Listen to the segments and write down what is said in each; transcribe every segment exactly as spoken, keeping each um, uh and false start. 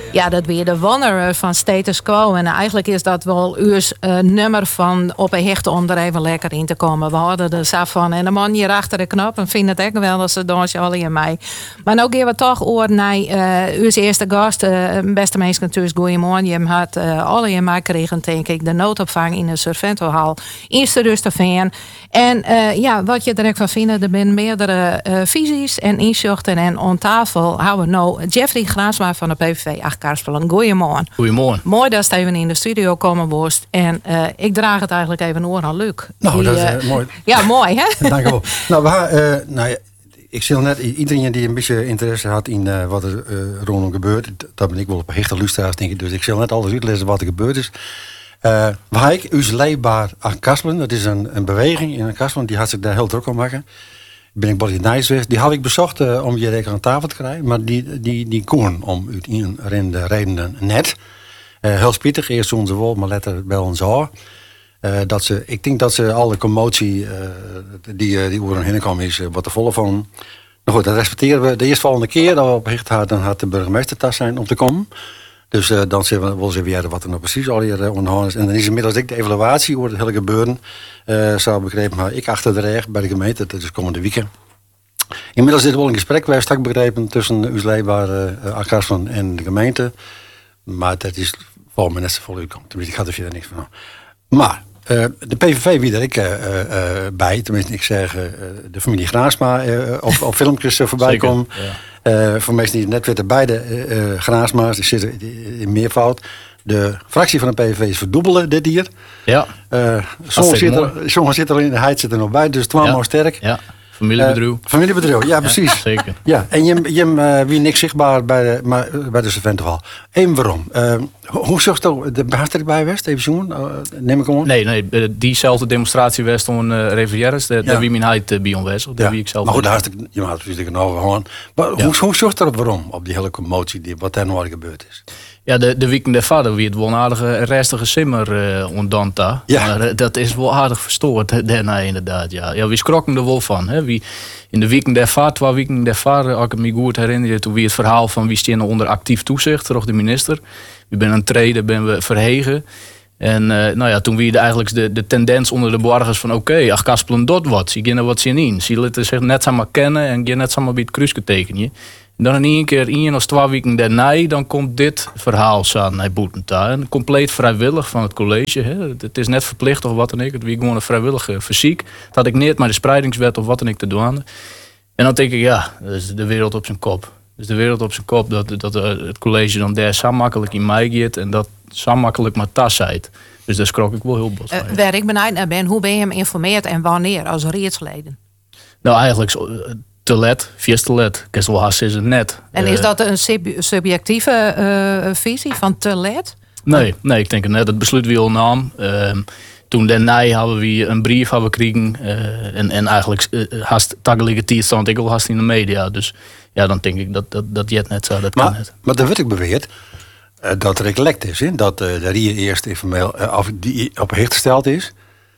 Ja, dat weer de wonder van status quo. En eigenlijk is dat wel uw uh, nummer van op een hechte om er even lekker in te komen. We hadden er zo van. En de man hier achter de knop en vindt het echt wel dat ze dansje alle in mij. Maar nou gaan we toch oor naar uh, uw eerste gast. Uh, beste mensen natuurlijk, goeiemorgen. Je had uh, alle in mij kregen, denk ik, de noodopvang in de Serventohal. Eerste rustig van. En uh, ja, wat je direct van vindt, er zijn meerdere uh, visies en inzichten. En aan tafel houden we nou Jeffrey Graasma van de P V V Achtkarspelen. Goeiemorgen. Goeiemorgen. Mooi dat je even in de studio komen worst. En uh, ik draag het eigenlijk even oor aan Luc. Nou, die, dat is uh, uh, mooi. Ja, mooi hè? Dank je wel. Nou, we, uh, nou ja, ik zie net, iedereen die een beetje interesse had in uh, wat er uh, rondom gebeurt, dat ben ik wel op een hechte luisteraars, denk ik. Dus ik zal net alles uitlezen wat er gebeurd is. Uh, waar ik us leefbaar aan Kaspelen, dat is een, een beweging in Kaspelen, die had zich daar heel druk om maken. Ben ik bij Nijs geweest. Die had ik bezocht uh, om je rekening aan tafel te krijgen, maar die, die, die kon om uit een rende redenen net. Uh, heel spietig, eerst onze wol, maar later wel ons haar. Uh, dat ze, ik denk dat ze alle commotie uh, die, uh, die over hen kwam is, uh, wat te volle van. Nou goed, dat respecteren we. De eerste volgende keer dat we op Hecht hadden, dan had de burgemeester tas zijn om te komen. Dus uh, dan zullen we wel eens weer wat er nou precies al hier uh, onderhand is. En dan is inmiddels ik de evaluatie over het hele gebeuren. Uh, zou begrepen, maar ik achter de reg bij de gemeente, dat is komende weekend. Inmiddels is er wel een gesprek geweest, stak begrepen, tussen uw leefbare uh, Achtkarspelen en de gemeente. Maar dat is volgens mij net zo vol uitkomt. Tenminste, ik had er verder niks van. Maar uh, de P V V wie er ik uh, uh, bij, tenminste ik zeg uh, de familie Graasma uh, op, op filmpjes uh, voorbij komen. Ja. Uh, voor mensen die net weten, beide uh, Graasma's, die zitten in meervoud. De fractie van de P V V is verdubbelen dit hier. Ja. Uh, Sommigen zitten zit er in de heid zitten er nog bij, dus twaalf ja. sterk. Ja. Familiebedrijf. Uh, familiebedrijf, ja precies. Ja, zeker. Ja, en je, je uh, wie niks zichtbaar bij de, maar, bij de Serventohal. Eén waarom? Uh, hoe zorgt dat de behaarster bij West? Even zoen, uh, neem ik om. Nee, nee, diezelfde demonstratie West om uh, Rivieres, daar ja. wie mijn heid uh, bij onwezig. Daar ja. wie ik zelf. Maar goed, daar je had natuurlijk nog gewoon. Maar ja. hoe, hoe zorgt dat waarom op die hele commotie die wat er nou gebeurd is? Ja, de, de weekend daarvoor wie het wel een aardige restige simmer uh, ondant daar. Ja. Maar uh, dat is wel aardig verstoord daarna inderdaad. Ja, ja wie schrokken er wel van. Hè? Wie, in de weekend daarvoor, twee weekend daarvoor, als ik me goed herinner, toen wie het verhaal van wie staan onder actief toezicht, terug de minister. We ben aan het treden, ben we verhegen. En uh, nou ja, toen wie eigenlijk de, de tendens onder de burgers van oké, okay, Achtkarspelen dat wat. Zie je er wat zin in. Zie je zich net samen kennen en je net samen bij het kruisje tekenen. En dan in één keer, één of twee weken daarna, dan komt dit verhaal aan naar Boetenta. Compleet vrijwillig van het college. Hè. Het is net verplicht of wat dan ik. Het wie gewoon een vrijwillige fysiek. Dat had ik niet maar de spreidingswet of wat dan ik te doen. En dan denk ik, ja, dat is de wereld op zijn kop. Dus de wereld op zijn kop dat, dat het college dan daar zo makkelijk in mij gaat en dat zo makkelijk maar tas zijt. Dus daar schrok ik wel heel bot van. Uh, waar ik benieuwd naar ben, hoe ben je hem informeerd en wanneer als raadsleden? Nou, eigenlijk te let, vies te let. Kesselhas is het net. En is dat een sub- subjectieve uh, visie van te let? Nee, nee, ik denk het net. Het besluit wie al nam. Uh, toen daarna hebben we een brief hebben gekregen. Uh, en, en eigenlijk uh, haast tegelijkertijd stond ik al haast in de media. Dus ja, dan denk ik dat dat, dat je het net zo. Dat maar, kan net. Maar dan werd ik beweerd uh, dat er gelekt is. Hè? Dat uh, de Rie eerst informeel uh, of die op hecht gesteld is.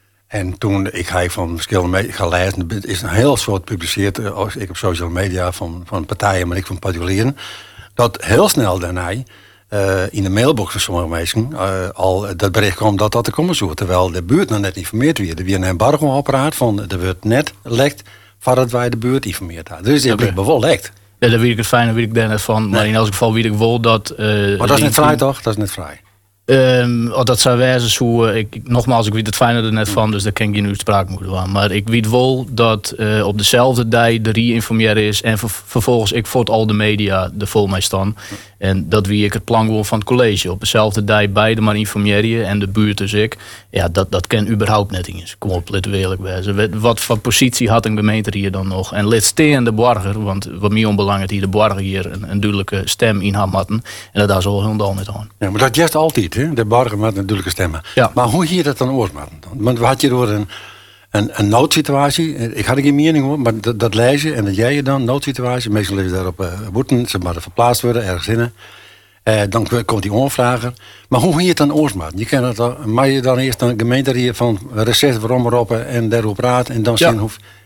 En toen ik ga van verschillende media ga lezen, is een heel soort gepubliceerd, uh, als ik op social media van, van partijen, maar ik van particulieren, dat heel snel daarna uh, in de mailbox van sommige mensen uh, al dat bericht kwam dat dat er komen zou. Terwijl de buurt nog net informeerd werd. Er werd een embargo-apparaat van, er werd net lekt voordat wij de buurt informeerd hadden. Dus die okay. Blijkbaar wel lekt. Ja, daar weet ik het fijne, weet ik daar net van. Nee. Maar in elk geval weet ik wel dat... Uh, maar dat is net vrij toch? Dat is net vrij. Um, oh, dat zou wijzen hoe uh, ik, ik, nogmaals, ik weet het fijne er net van, dus daar kan ik geen uitspraak moeten doen. Maar ik weet wel dat uh, op dezelfde dag de re-informeren is en ver, vervolgens ik voor al de media er vol mee staan. En dat wie ik het plan gewoon van het college. Op dezelfde dag beide maar informeren en de buurt dus ik. Ja, dat, dat kan überhaupt net eens. Kom op, laten we eerlijk wezen. Wat voor positie had een gemeente hier dan nog? En let steen de burger, want wat mij onbelangrijk hier de burger hier een, een duidelijke stem in hadden. En dat is al helemaal niet aan. Ja, maar dat juist altijd, hè? De burger met een duidelijke stemmen. Ja. Maar hoe hier dat dan oorsmaken? Want we hadden hier door een, een, een noodsituatie. Ik had geen mening hoor, maar dat, dat lezen en dat jij je dan, noodsituatie. Meestal is daarop uh, boeten, ze maar verplaatst worden ergens in. Uh, dan komt die onvrager. Maar hoe hier het dan oorsmaken? Je kan het dan, maar je dan eerst een gemeente hier van reces waarom erop en daarop raad en dan zien ja. hoe.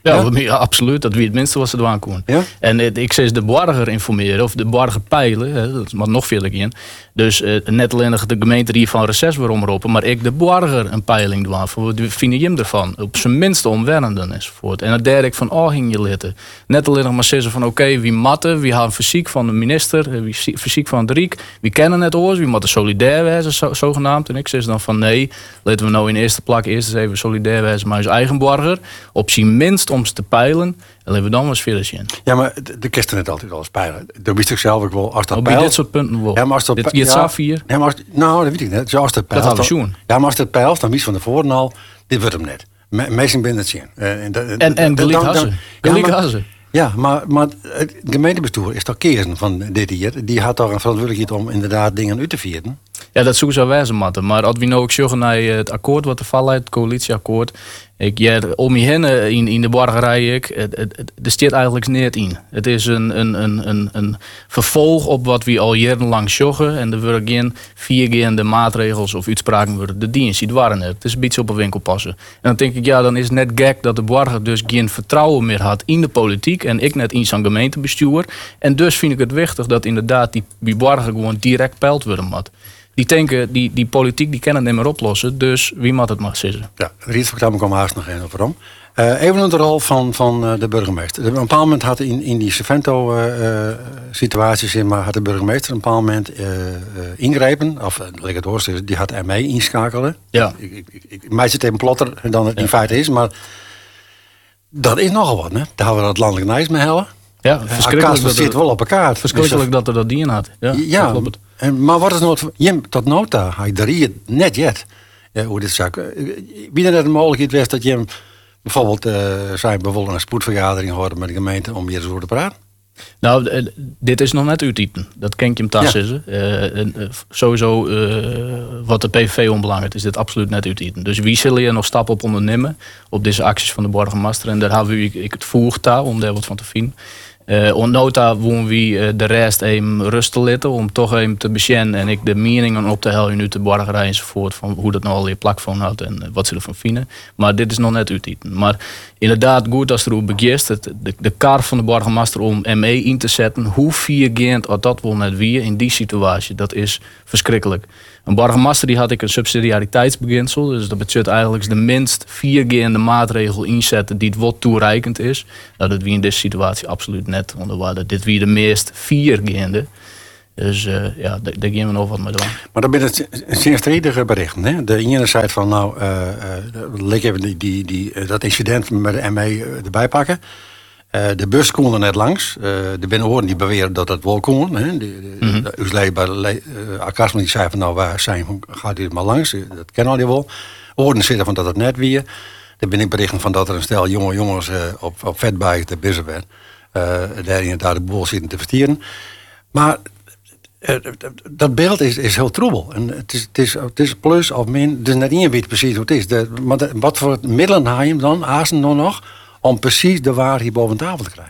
Ja, ja? ja, absoluut. Dat wie het minste wat ze doen kon. Ja? En uh, ik zei de burger informeren, of de burger peilen, hè, dat mag nog veel in. Dus uh, net alleen de gemeente die van reces weer omroepen, maar ik de burger een peiling doen. Wat vind je hem ervan? Op zijn minste omwennenden enzovoort. En dan derde ik van, oh, ging je litten. Net alleen nog maar zeggen van, oké, okay, wie matten, wie gaan fysiek van de minister, wie fysiek van de Riek, wie kennen het oors, wie moeten solidair wezen, zo, zogenaamd. En ik zeg dan van, nee, laten we nou in eerste plak eerst eens even solidair wezen met zijn eigen burger. Op zijn minst om ze te peilen. En laten we dan wel eens verder zien. Ja, maar de kerst net altijd al eens peilen. Dat wist ik zelf ook wel. Als dat Op peilt, dit soort punten wel. Ja, maar als dat dit, pe- je ja, vier. Ja, maar als, nou, dat weet ik net. Dus als dat peilt, Dat hadden we dan, zien. ja, maar als dat peilt, dan wist van tevoren al, dit wordt hem net. Me, meestal binnen het zien. Uh, en en en gelijk hassen. Gelijk hassen. Ja, maar, maar het gemeentebestuur is toch kiezen van dit hier. Die had toch een verantwoordelijkheid om inderdaad dingen uit te vieren. Ja, dat zou zo wijzen matten. Maar als we nou ook zeggen naar het akkoord wat er valt uit, het coalitieakkoord. Ik, ja, om je heen in, in de burgerij, ik, het, het, het, er staat eigenlijk niet in. Het is een, een, een, een, een vervolg op wat we al jarenlang joggen. En er worden geen viergaande maatregels of uitspraken worden de dienst. Die waren het. Het is een beetje op een winkel passen. En dan denk ik, ja, dan is het net gek dat de burger dus geen vertrouwen meer had in de politiek. En ik net in zijn gemeentebestuur. En dus vind ik het wichtig dat inderdaad die, die burger gewoon direct peild worden moet. Die denken, die, die politiek die kennen het niet meer oplossen, dus wie moet het maar zitten. Ja, Riet verklaring kwam haast nog één over om. Uh, even naar de rol van, van uh, de burgemeester. Op een bepaald moment had in, in die Servento-situatie, uh, uh, maar had de burgemeester op een bepaald moment uh, uh, ingrepen, of uh, het hoorste, die had M E inschakelen. Ja. Ik, ik, ik, ik mij zit even plotter dan het in ja. feite is, maar dat is nogal wat, hè? Daar hebben we dat landelijk nijs mee hellen. Ja, verschrikkelijk. Dat zit wel op elkaar. Verschrikkelijk dat er dat dien had. Ja, ja dat en, maar wat is nou het, tot nota, hij drie net jet. Ja, hoe dit zak. Wie er net een mogelijkheid was dat je hem bijvoorbeeld uh, zijn bijvoorbeeld een spoedvergadering hoorde met de gemeente om hier zo te praten? Nou, uh, dit is nog net uittypen. Dat ken je hem tas is. Ja. Uh, uh, sowieso uh, wat de P V V onbelangrijk is dit absoluut net uittypen. Dus wie zullen je nog stappen op ondernemen op deze acties van de burgemeester? En daar hebben we ik, ik het voertaal om daar wat van te vinden. Uh, Onnota woon we uh, de rest even rustig laten om toch even te beschijnen en ik de meningen op te hellen nu de burgerij enzovoort van hoe dat nou al je plak van houdt en uh, wat ze ervan vinden. Maar dit is nog net uiteten. Maar inderdaad goed als er ook begist de, de kar van de burgemeester om M E in te zetten, hoe viergaand als dat wel net weer in die situatie, dat is verschrikkelijk. Een burgemeester die had ik een subsidiariteitsbeginsel, dus dat betekent eigenlijk de minst viergaande maatregel inzetten die het wat toereikend is. Nou, dat wie in deze situatie absoluut net onderwaarde. Dit wie de meest viergaande. Dus uh, ja, daar, daar gaan we nog wat mee doen. Maar dan ben het zeer stredige berichten. Hè? De ene zei van nou, uh, uh, leek even die, die, die, uh, dat incident met de M E erbij pakken. Uh, de bus kon er net langs. Uh, de binnenhoren die beweren dat dat wel kon. Hè? De, de, mm-hmm. de, bij de uh, Akarsman die zei van nou, waar zijn, gaat u maar langs. Dat kennen al die wel. Hoorden zitten van dat het net weer. Dan ben ik berichten van dat er een stel jonge jongens uh, op, op vetbike de bussen werd. Uh, daar inderdaad de boel zitten te vertieren. Maar uh, dat beeld is, is heel troebel. En het is, het, is, het is plus of min. Dus net niet weet precies hoe het is. De, maar de, wat voor middelen haal je hem dan, Aasen dan nog, om precies de waar hier boven tafel te krijgen?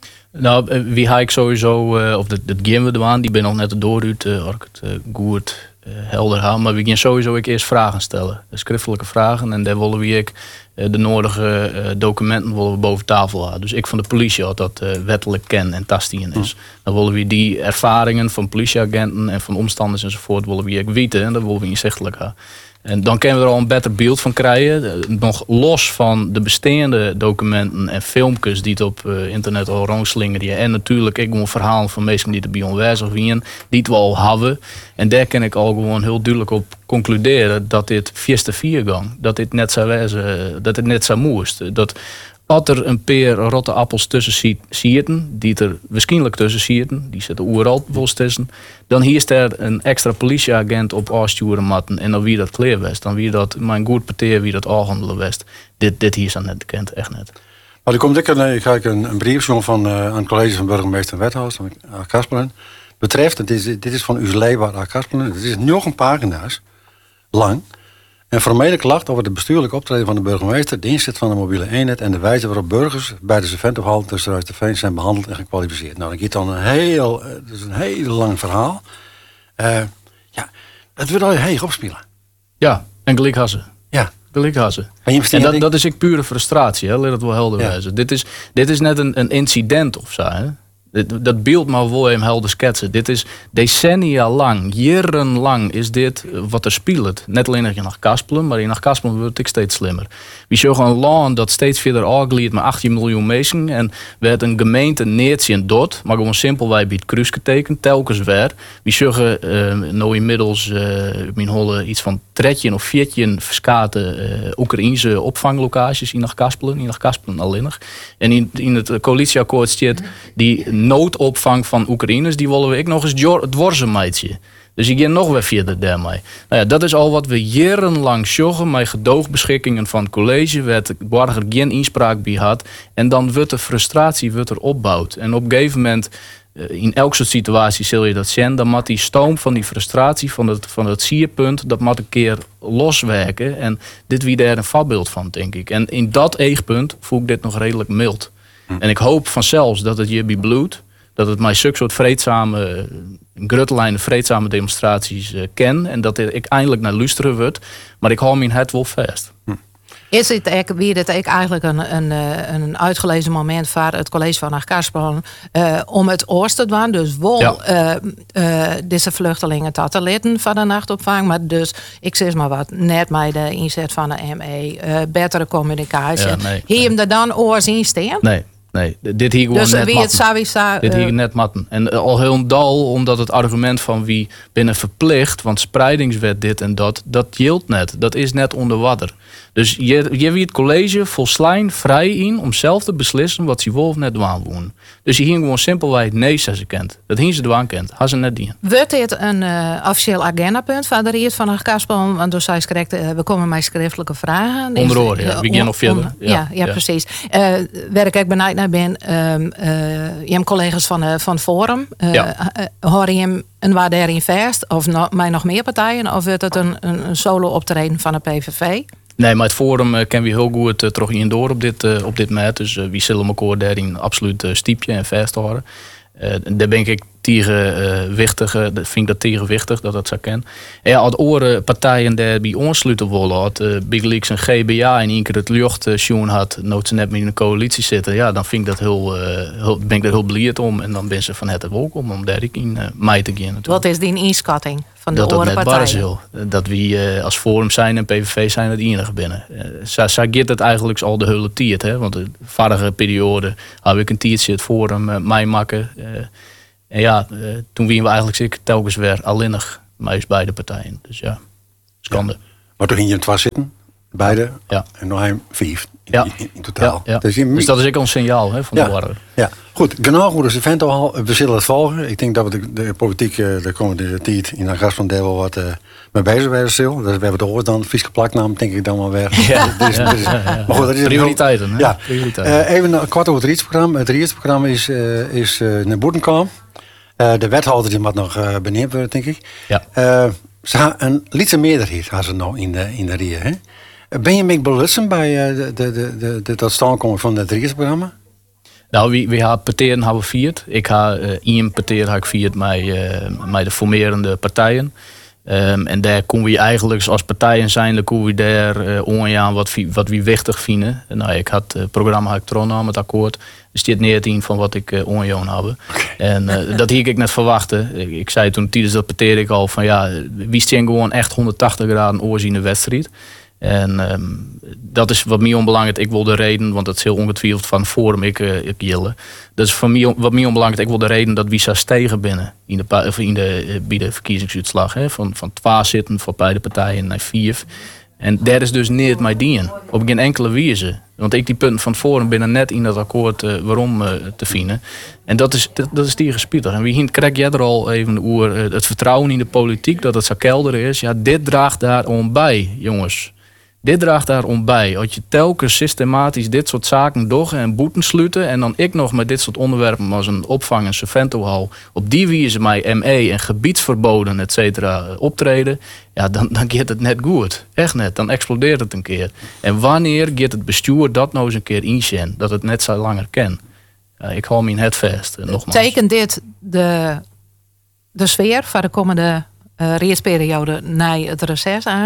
Nou, wie ga ik sowieso, uh, of dat, dat gaan we er aan, die ben nog net dooruit, uh, als ik het uh, goed uh, helder haal. Maar we gaan sowieso ook eerst vragen stellen, schriftelijke vragen. En daar willen we ik uh, de nodige uh, documenten willen we boven tafel halen. Dus ik van de politie, als dat uh, wettelijk ken en tastien is. Hm. Dan willen we die ervaringen van politieagenten en van omstanders enzovoort, willen we ook weten en dat willen we inzichtelijk hebben. En dan kunnen we er al een beter beeld van krijgen. Nog los van de bestaande documenten en filmpjes die het op uh, internet al rondslingeren. En natuurlijk ik een verhaal van mensen die er bij onwijzig zijn, die het we al hebben. En daar kan ik al gewoon heel duidelijk op concluderen dat dit vieste viergang, dat dit net zou wezen, dat het net zou moest. Dat als er een peer rotte appels tussen zitten, die er waarschijnlijk tussen zitten, die zitten overal wel tussen, dan hier is er een extra politieagent op afsturen matten en dan wie dat kleer west, dan wie dat mijn goed parteer wie dat afhandelen west. Dit, dit hier is dan net bekend, echt net. Maar er komt ik een, ik een, een brief van uh, een college van burgemeester en wethouders, van Kaspelen. Betreft, het is, dit is van uw leefbaar Kaspelen. Het is nog een pagina's lang. Een formele klacht over het bestuurlijk optreden van de burgemeester, de inzet van de mobiele eenheid en de wijze waarop burgers bij de Servento-hal tussen Ruisterveen zijn behandeld en gekwalificeerd. Nou, dan gaat dan een heel, dat is een heel lang verhaal. Uh, ja, het wil al heel opspelen. Ja, en gelijk hassen. Ja, Gelijk had ze. En, en dat, dat is ik pure frustratie, hè? Laat het wel helder ja. wezen. Dit is, dit is net een, een incident of zo. Hè? Dat beeld maar wel hem helder schetsen. Dit is decennia lang, jarenlang is dit wat er speelt. Net alleen nog in Kaspelen, maar in Kaspelen wordt het steeds slimmer. We zien een land dat steeds verder aanglied met achttien miljoen mensen. En werd een gemeente neertje en dot, maar gewoon simpelweg bij het kruis getekend, telkens weer. We zeggen uh, nou inmiddels uh, mijn holle iets van dertien of veertien verskate uh, Oekraïense opvanglocaties in Kaspelen, in Kaspelen alleen nog. En in, in het coalitieakkoord staat die noodopvang van Oekraïners, die willen we ook nog eens dwarsen meidje. Dus ik ga nog weer verder daarmee. Nou ja, dat is al wat we jarenlang zorgen met gedoogbeschikkingen van het college, waar het burger geen inspraak bij had. En dan wordt de frustratie wordt er opbouwd. En op een gegeven moment, in elke soort situatie zul je dat zien, dan moet die stoom van die frustratie, van het, van het sierpunt, dat moet een keer loswerken. En dit wie daar een voorbeeld van, denk ik. En in dat eegpunt voel ik dit nog redelijk mild. En ik hoop vanzelfs dat het je bij bloed, dat het mij zulke soort vreedzame, gruttelijne vreedzame demonstraties uh, ken. En dat ik eindelijk naar luisteren wordt. Maar ik hou mijn het wel vast. Hm. Is het weer dit eigenlijk een, een, een uitgelezen moment voor het college van Kaspelen uh, om het oors te doen? Dus wel ja. uh, uh, deze vluchtelingen te letten van de nachtopvang. Maar dus, ik zeg maar wat, net met de inzet van de M E, uh, betere communicatie. Ja, nee, Hier hem nee. er dan oors in staan? Nee. Nee, dit hier gewoon dus net wie matten. Het zou, dit hier uh, net matten. En uh, al heel dal, omdat het argument van wie binnen verplicht, want spreidingswet dit en dat, dat geldt net. Dat is net onder water. Dus je, je wie het college volslijn vrij in om zelf te beslissen wat ze wel of net doen wonen. Dus je hier gewoon simpelweg nee ze ze kent. Dat hier ze doen kent, had ze net die. Wordt dit een uh, officieel agendapunt van de Riet van Kaspelen? Want door zij correct, uh, we komen met schriftelijke vragen. Onder oor, ja. We gaan nog verder. Ja, ja, ja, ja, precies. Uh, werk ik benieuwd naar ben, uh, uh, je hebt collega's van, uh, van Forum. Uh, ja. uh, hoor je hem een waarde in vast? Of no, mij nog meer partijen? Of wordt het een, een, een solo optreden van de P V V? Nee, maar het Forum uh, kennen we heel goed uh, terug in door op dit, uh, op dit moment. Dus uh, we zullen elkaar daarin absoluut uh, stiepje en vast houden. Uh, daar ben ik tegenwichtig, uh, vind ik dat tegenwichtig dat dat zo kan. En ja, als andere partijen daar bij aansluiten willen, als uh, Big Leaks en G B A in één keer het luchtstation had, nooit ze net meer in een coalitie zitten, ja, dan vind ik dat heel, uh, heel, ben ik daar heel blijd om. En dan ben ze van het welkom om daar in uh, mij te gaan. Natuurlijk. Wat is die inschatting van de dat andere dat partijen? Dat net dat we uh, als Forum zijn en P V V zijn het enige binnen. Uh, Zij zo gaat het eigenlijk al de hele tijd, hè? Want de vorige periode had ik een tijdje het Forum uh, mij maken. Uh, En ja, uh, toen wien we eigenlijk zeker telkens weer alleenig met beide partijen. Dus ja, schande. Ja. Maar toen ging je twee zitten, beide, ja. En nog een vijf in, ja. in, in totaal. Ja, ja. Dus, je, dus dat is ook een signaal hè, van ja. de warren. Ja, goed. Genoeg hoe de event al, we zullen het volgen. Ik denk dat we de, de politiek uh, de komende tijd in de gast van deel wel wat uh, mee bezig zijn. Stil. Dus we hebben de oor dan, vies geplakt denk ik dan wel weer. Ja. dus, ja, dus, ja, ja. Maar goed, dat is prioriteiten. Hè? Ja. Prioriteiten. Uh, even een kwart over het Rietsprogramma. Het Rietsprogramma is, uh, is uh, naar Boetenkamp. Uh, de wethouder die moet nog uh, benieuwd worden, denk ik. Ja. Uh, ze gaan een lietse meerderheid hadden ze nou in de, in de Rie. Hè? Ben je een beetje belusten bij uh, de, de, de, de, de tot stand komen van het Rietsprogramma? Nou, we, we hebben peteren hebben vierd. Ik ga uh, één peteer heb ik vierd met, uh, met de formerende partijen. Um, en daar komen we eigenlijk als partijen zijn, dan komen we daar uh, onjaan wat, wat we wichtig vinden. Nou, ik had het programma had ik troon met akkoord. Er staat negentien van wat ik uh, onjaan heb. Okay. En uh, dat hier ik net verwachten. Ik, ik zei toen tijdens dat peteer ik al van ja, wie staan gewoon echt honderdtachtig graden oors in de wedstrijd. En um, dat is wat mij onbelangrijk. Ik wil de reden, want dat is heel ongetwijfeld van Forum ik, uh, ik jille. Dat is voor mij, wat mij onbelangrijk. Ik wil de reden dat wie zou stegen binnen in de, of in de, uh, bij de verkiezingsuitslag. Hè, van, van twaalf zitten voor beide partijen naar vier. En daar is dus niet mijn dien. Op geen enkele wijze. Want ik die punten van Forum binnen net in dat akkoord uh, waarom uh, te vinden. En dat is, dat, dat is die gespietig. En wie krijg jij er al even over uh, het vertrouwen in de politiek, dat het zo kelder is. Ja, dit draagt daar om bij, jongens. Dit draagt daarom bij. Als je telkens systematisch dit soort zaken doggen en boeten sluiten. En dan ik nog met dit soort onderwerpen als een opvang en serventohal. Op die wijze mij M E en gebiedsverboden et cetera optreden. Ja, dan, dan gaat het net goed. Echt net. Dan explodeert het een keer. En wanneer gaat het bestuur dat nou eens een keer inzien? Dat het net zo langer kan. Ja, ik hou me het vast. Nogmaals. Tekent dit de, de sfeer voor de komende uh, rechtsperiode na het reces aan?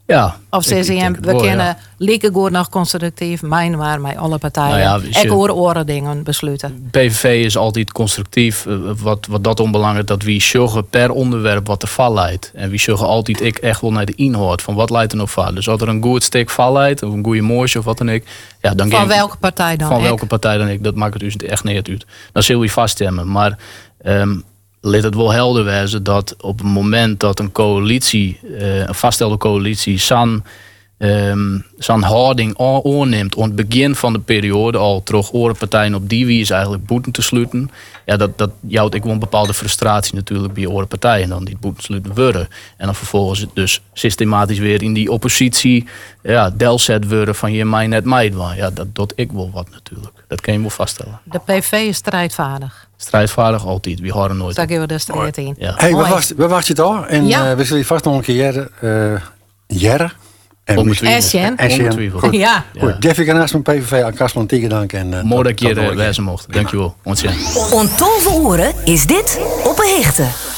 Ja. Of ze zien, we kunnen lieke goed nog constructief, mijn waar met alle partijen. Nou ja, ik hoor oren dingen besluiten. P V V is altijd constructief. Wat, wat dat onbelangrijk dat we zorgen per onderwerp wat er val leidt. En we zorgen altijd ik echt wel naar de inhoud van wat leidt er nog val. Dus als er een goed stuk val leidt, of een goede mooisje of wat dan ook. Ja, dan van welke partij dan? Van ik? welke partij dan ik. Dat maakt het dus echt niet uit. Dan zullen we vaststemmen. Maar um, laat het wel helder wezen dat op het moment dat een coalitie, uh, een vaststelde coalitie, zo'n um, zo'n houding aanneemt aan het begin van de periode al terug oren partijen op die wijze eigenlijk boeten te sluiten. Ja, dat, dat jouwt ik wel een bepaalde frustratie natuurlijk bij oren partijen dan die boeten sluiten worden. En dan vervolgens dus systematisch weer in die oppositie ja, delzet worden van je mij net mij. Ja, dat doet ik wel wat natuurlijk. Dat kan je wel vaststellen. De P V V is strijdvaardig. Strijdvaardig altijd. We horen nooit. Daar geven we de strijd in. Ja. Hey, we wachten, we wachten daar. En ja. uh, we zullen vast nog een keer jaren. Uh, jaren. En Goed. Ja. Goed. Jeffy Ganaas van P V V aan Kasman Tiger dank. En uh, mooi dat ik hier uh, wijzen mocht. Dankjewel. Ontzettend. On tolve oren is dit op een hechte.